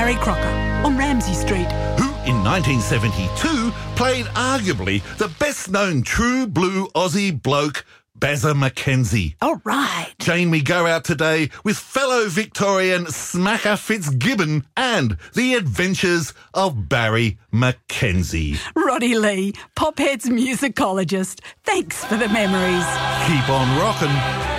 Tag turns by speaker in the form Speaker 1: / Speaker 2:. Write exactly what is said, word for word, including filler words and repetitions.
Speaker 1: Barry Crocker on Ramsay Street.
Speaker 2: Who in nineteen seventy-two played arguably the best-known true blue Aussie bloke, Bazza McKenzie.
Speaker 1: All right.
Speaker 2: Jane, we go out today with fellow Victorian Smacker Fitzgibbon and the adventures of Barry McKenzie.
Speaker 1: Roddy Lee, Pophead's musicologist. Thanks for the memories.
Speaker 2: Keep on rockin'.